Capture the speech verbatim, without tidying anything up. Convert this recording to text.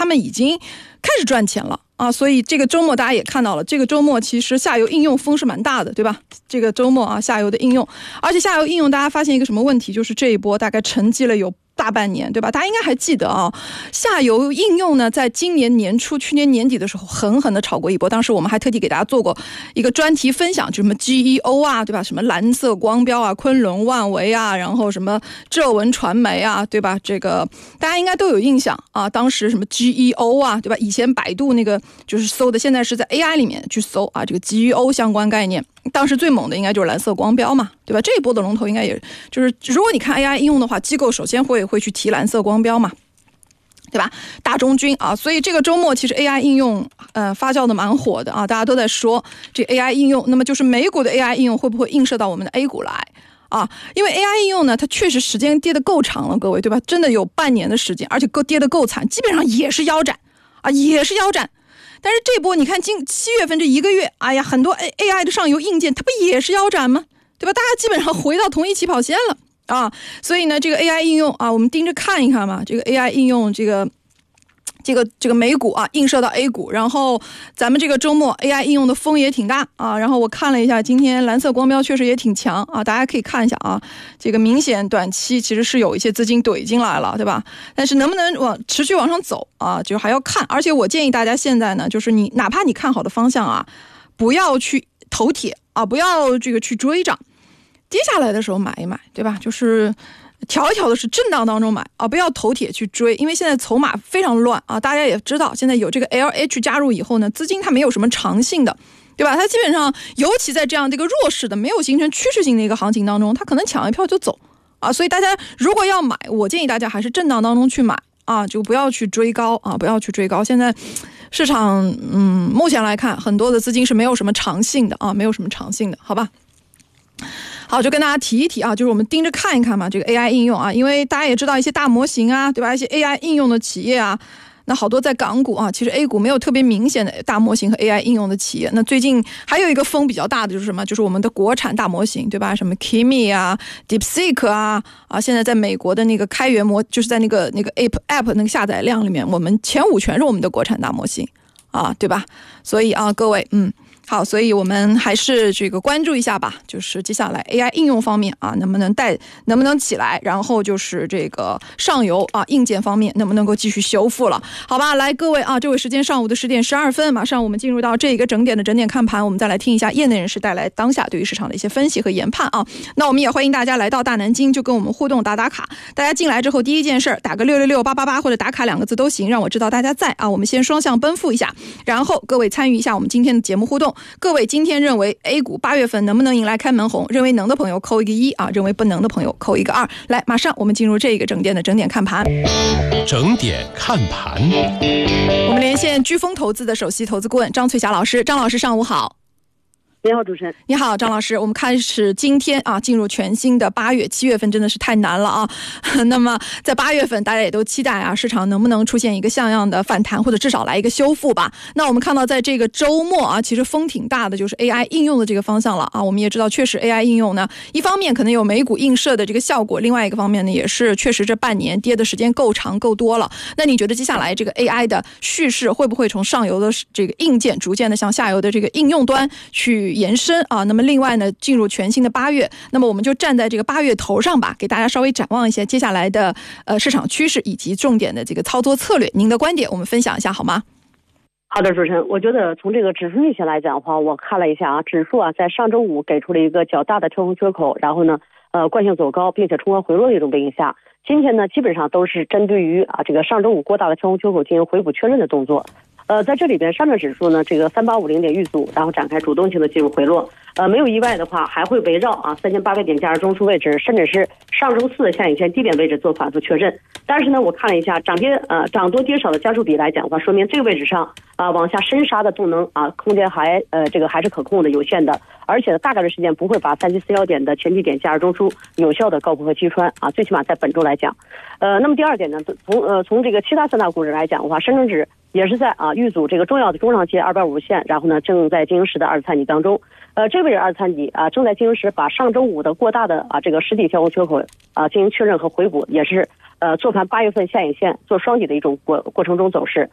他们已经开始赚钱了啊，所以这个周末大家也看到了，这个周末其实下游应用风是蛮大的，对吧？这个周末啊，下游的应用，而且下游应用大家发现一个什么问题，就是这一波大概沉寂了有大半年，对吧？大家应该还记得啊，下游应用呢，在今年年初、去年年底的时候，狠狠的炒过一波。当时我们还特地给大家做过一个专题分享，就什么 G E O 啊，对吧？什么蓝色光标啊，昆仑万维啊，然后什么浙文传媒啊，对吧？这个大家应该都有印象啊。当时什么 G E O 啊，对吧？以前百度那个就是搜的，现在是在 A I 里面去搜啊，这个 G E O 相关概念。当时最猛的应该就是蓝色光标嘛，对吧？这一波的龙头应该也就是如果你看 A I 应用的话，机构首先会会去提蓝色光标嘛，对吧？大中军啊，所以这个周末其实 A I 应用呃发酵的蛮火的啊，大家都在说这 A I 应用，那么就是美股的 A I 应用会不会映射到我们的 A 股来啊？因为 A I 应用呢，它确实时间跌得够长了，各位对吧？真的有半年的时间，而且够跌得够惨，基本上也是腰斩啊，也是腰斩。但是这波你看今七月份这一个月，哎呀，很多 A I 的上游硬件它不也是腰斩吗？对吧？大家基本上回到同一起跑线了啊，所以呢，这个 A I 应用啊，我们盯着看一看嘛，这个 A I 应用这个。这个这个美股啊映射到 A 股，然后咱们这个周末 A I 应用的风也挺大啊，然后我看了一下今天蓝色光标确实也挺强啊，大家可以看一下啊，这个明显短期其实是有一些资金怼进来了，对吧？但是能不能往持续往上走啊，就还要看。而且我建议大家现在呢，就是你哪怕你看好的方向啊，不要去投铁啊，不要这个去追涨，跌下来的时候买一买，对吧？就是调一调的是震荡当中买啊，不要头铁去追，因为现在筹码非常乱啊。大家也知道，现在有这个 L H 加入以后呢，资金它没有什么长性的，对吧？它基本上，尤其在这样的一个弱势的、没有形成趋势性的一个行情当中，它可能抢一票就走啊。所以大家如果要买，我建议大家还是震荡当中去买啊，就不要去追高啊，不要去追高。现在市场，嗯，目前来看，很多的资金是没有什么长性的啊，没有什么长性的，好吧？好，就跟大家提一提啊，就是我们盯着看一看嘛，这个 A I 应用啊，因为大家也知道一些大模型啊，对吧？一些 A I 应用的企业啊，那好多在港股啊，其实 A 股没有特别明显的大模型和 A I 应用的企业。那最近还有一个风比较大的就是什么？就是我们的国产大模型，对吧？什么 Kimi 啊、DeepSeek 啊，啊，现在在美国的那个开源模，就是在那个那个 App App 那个下载量里面，我们前五全是我们的国产大模型啊，对吧？所以啊，各位，嗯。好，所以我们还是这个关注一下吧，就是接下来 A I 应用方面啊，能不能带，能不能起来，然后就是这个上游啊硬件方面能不能够继续修复了，好吧？来，各位啊，这位时间上午的十点十二分，马上我们进入到这个整点的整点看盘，我们再来听一下业内人士带来当下对于市场的一些分析和研判啊。那我们也欢迎大家来到大南京，就跟我们互动打打卡。大家进来之后，第一件事打个六六六八八八或者打卡两个字都行，让我知道大家在啊。我们先双向奔赴一下，然后各位参与一下我们今天的节目互动。各位今天认为 A 股八月份能不能迎来开门红？认为能的朋友扣一个一啊，认为不能的朋友扣一个二。来，马上我们进入这个整点的整点看盘。 整点看盘， 我们连线飓风投资的首席投资顾问张翠霞老师。张老师上午好。 你好，主持人。 你好，张老师。我们开始今天啊，进入全新的八月，七月份真的是太难了啊。那么在八月份，大家也都期待啊，市场能不能出现一个像样的反弹，或者至少来一个修复吧。那我们看到，在这个周末啊，其实风挺大的，就是 A I 应用的这个方向了啊。我们也知道，确实 A I 应用呢，一方面可能有美股映射的这个效果，另外一个方面呢，也是确实这半年跌的时间够长够多了。那你觉得接下来这个 A I 的叙事会不会从上游的这个硬件，逐渐的向下游的这个应用端去延伸啊？那么另外呢，进入全新的八月，那么我们就站在这个八月头上吧，给大家稍微展望一下接下来的呃市场趋势以及重点的这个操作策略。您的观点我们分享一下好吗？ 好的，主持人，我觉得从这个指数面前来讲的话，我看了一下啊，指数啊在上周五给出了一个较大的跳空缺口，然后呢，呃，惯性走高，并且冲高回落的一种背景下，今天呢基本上都是针对于啊这个上周五过大的跳空缺口进行回补确认的动作。呃，在这里边，上证指数呢，这个三八五零点遇阻，然后展开主动性的进入回落。呃，没有意外的话，还会围绕啊三千八百点价值中枢位置，甚至是上周四的下影线低点位置做反复确认。但是呢，我看了一下涨跌呃涨多跌少的家数比来讲的话，说明这个位置上啊、呃、往下深杀的动能啊空间还呃这个还是可控的、有限的，而且大概率事件不会把三七四幺点的前低点价值中枢有效的高空和击穿啊，最起码在本周来讲。呃，那么第二点呢，从呃从这个其他三大股指来讲的话，深成指也是在啊遇阻这个重要的中长期二百五十线，然后呢正在进行时的二次探底当中。呃，这位置二次探底啊正在进行时，把上周五的过大的啊这个实体跳空缺口啊进行确认和回补，也是呃做盘八月份下影线做双底的一种过过程中走势。